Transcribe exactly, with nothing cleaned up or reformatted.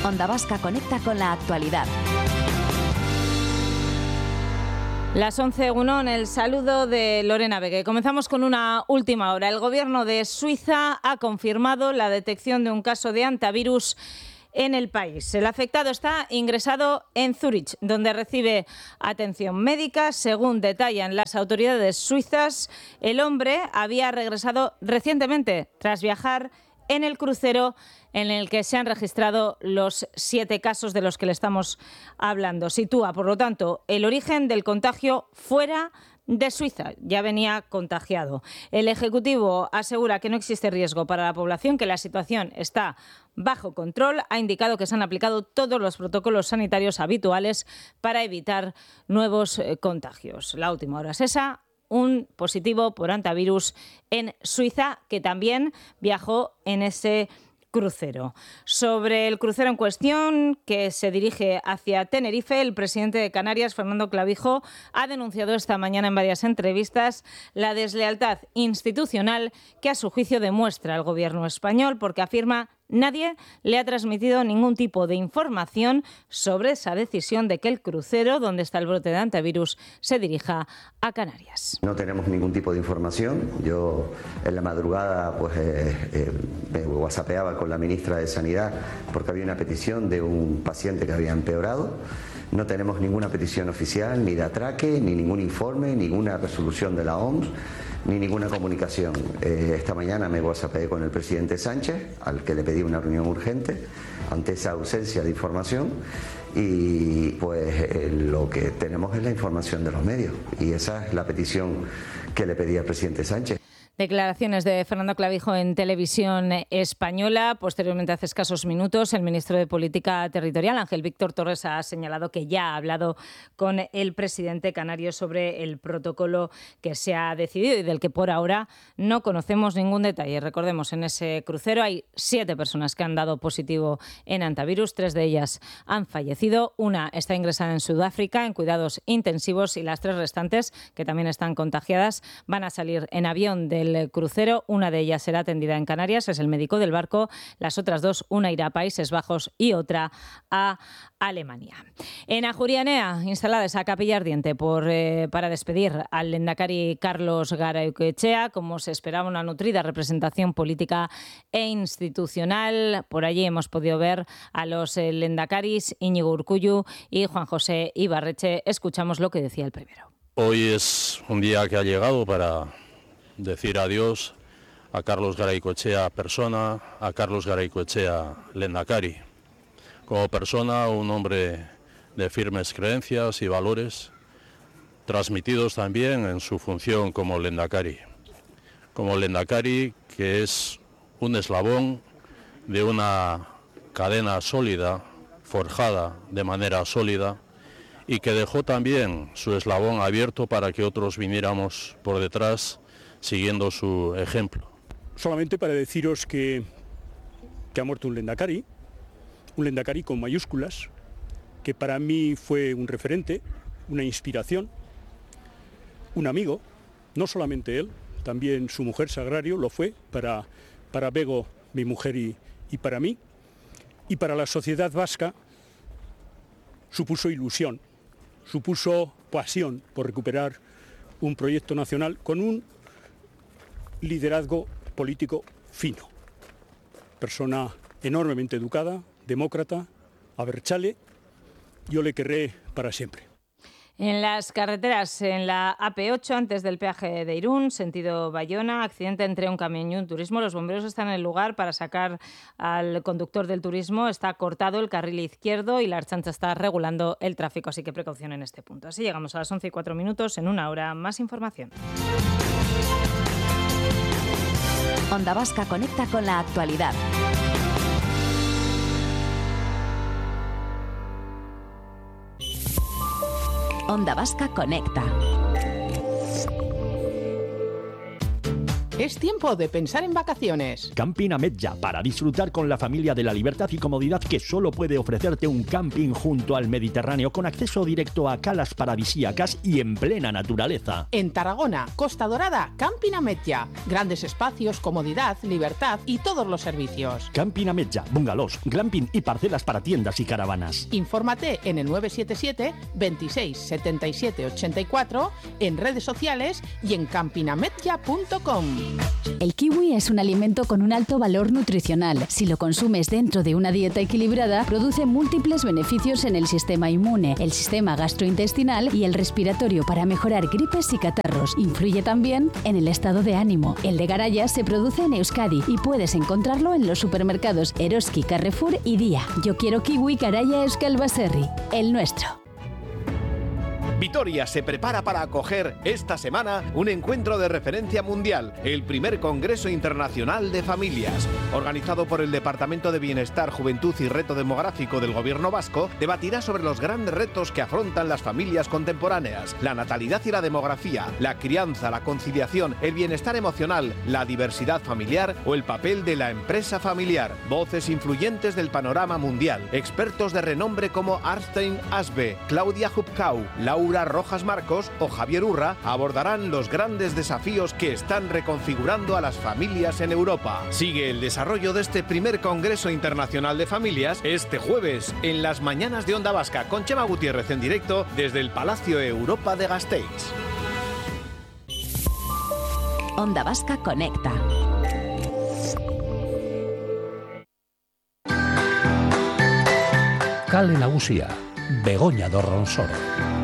Onda Vasca conecta con la actualidad. Las once, uno, en el saludo de Lorena Begue. Comenzamos con una última hora. El gobierno de Suiza ha confirmado la detección de un caso de hantavirus en el país. El afectado está ingresado en Zúrich, donde recibe atención médica. Según detallan las autoridades suizas, el hombre había regresado recientemente tras viajar en el crucero en el que se han registrado los siete casos de los que le estamos hablando. Sitúa, por lo tanto, el origen del contagio fuera de Suiza. Ya venía contagiado. El Ejecutivo asegura que no existe riesgo para la población, que la situación está bajo control. Ha indicado que se han aplicado todos los protocolos sanitarios habituales para evitar nuevos eh, contagios. La última hora es esa. Un positivo por hantavirus en Suiza, que también viajó en ese crucero. Sobre el crucero en cuestión, que se dirige hacia Tenerife, el presidente de Canarias, Fernando Clavijo, ha denunciado esta mañana en varias entrevistas la deslealtad institucional que a su juicio demuestra el gobierno español, porque afirma nadie le ha transmitido ningún tipo de información sobre esa decisión de que el crucero, donde está el brote de hantavirus, se dirija a Canarias. No tenemos ningún tipo de información. Yo en la madrugada pues eh, eh, me whatsappeaba con la ministra de Sanidad porque había una petición de un paciente que había empeorado. No tenemos ninguna petición oficial, ni de atraque, ni ningún informe, ninguna resolución de la O M S, ni ninguna comunicación. Eh, esta mañana me whatsappeé con el presidente Sánchez, al que le pedí una reunión urgente ante esa ausencia de información, y pues eh, lo que tenemos es la información de los medios, y esa es la petición que le pedí al presidente Sánchez. Declaraciones de Fernando Clavijo en Televisión Española. Posteriormente, hace escasos minutos, el ministro de Política Territorial, Ángel Víctor Torres, ha señalado que ya ha hablado con el presidente canario sobre el protocolo que se ha decidido y del que por ahora no conocemos ningún detalle. Recordemos, en ese crucero hay siete personas que han dado positivo en hantavirus. Tres de ellas han fallecido. Una está ingresada en Sudáfrica en cuidados intensivos y las tres restantes, que también están contagiadas, van a salir en avión del el crucero. Una de ellas será atendida en Canarias, es el médico del barco. Las otras dos, una irá a Países Bajos y otra a Alemania. En Ajuria Enea, instalada esa capilla ardiente por, eh, para despedir al lehendakari Carlos Garaycoechea, como se esperaba, una nutrida representación política e institucional. Por allí hemos podido ver a los eh, lehendakaris Íñigo Urkullu y Juan José Ibarretxe. Escuchamos lo que decía el primero. Hoy es un día que ha llegado para decir adiós a Carlos Garaycoechea persona, a Carlos Garaycoechea lehendakari. Como persona, un hombre de firmes creencias y valores, transmitidos también en su función como lehendakari. Como lehendakari, que es un eslabón de una cadena sólida, forjada de manera sólida, y que dejó también su eslabón abierto para que otros viniéramos por detrás siguiendo su ejemplo. Solamente para deciros que, que ha muerto un lehendakari, un lehendakari con mayúsculas, que para mí fue un referente, una inspiración, un amigo, no solamente él, también su mujer Sagrario lo fue para, para Bego, mi mujer, y, y para mí, y para la sociedad vasca supuso ilusión, supuso pasión por recuperar un proyecto nacional con un liderazgo político fino. Persona enormemente educada, demócrata, abertzale, yo le querré para siempre. En las carreteras, en la A P ocho, antes del peaje de Irún, sentido Bayona, accidente entre un camión y un turismo. Los bomberos están en el lugar para sacar al conductor del turismo. Está cortado el carril izquierdo y la Ertzaintza está regulando el tráfico, así que precaución en este punto. Así llegamos a las once y cuatro minutos. En una hora, más información. Onda Vasca conecta con la actualidad. Onda Vasca conecta. Es tiempo de pensar en vacaciones. Camping Ametlla, para disfrutar con la familia de la libertad y comodidad que solo puede ofrecerte un camping junto al Mediterráneo, con acceso directo a calas paradisíacas y en plena naturaleza. En Tarragona, Costa Dorada, Camping Ametlla. Grandes espacios, comodidad, libertad y todos los servicios. Camping Ametlla, bungalows, glamping y parcelas para tiendas y caravanas. Infórmate en el nueve siete siete, veintiséis, setenta y siete, ochenta y cuatro, en redes sociales y en camping ametlla punto com. El kiwi es un alimento con un alto valor nutricional. Si lo consumes dentro de una dieta equilibrada, produce múltiples beneficios en el sistema inmune, el sistema gastrointestinal y el respiratorio para mejorar gripes y catarros. Influye también en el estado de ánimo. El de Garaya se produce en Euskadi y puedes encontrarlo en los supermercados Eroski, Carrefour y Día. Yo quiero kiwi Garaya Euskal Baserri, el nuestro. Vitoria se prepara para acoger esta semana un encuentro de referencia mundial, el primer Congreso Internacional de Familias. Organizado por el Departamento de Bienestar, Juventud y Reto Demográfico del Gobierno vasco, debatirá sobre los grandes retos que afrontan las familias contemporáneas, la natalidad y la demografía, la crianza, la conciliación, el bienestar emocional, la diversidad familiar o el papel de la empresa familiar. Voces influyentes del panorama mundial, expertos de renombre como Arstein Asbe, Claudia Hubkau, Laura Rojas Marcos o Javier Urra abordarán los grandes desafíos que están reconfigurando a las familias en Europa. Sigue el desarrollo de este primer Congreso Internacional de Familias este jueves en las mañanas de Onda Vasca con Chema Gutiérrez en directo desde el Palacio Europa de Gasteiz. Onda Vasca conecta. Kale Nagusia, Begoña Dorronsoro.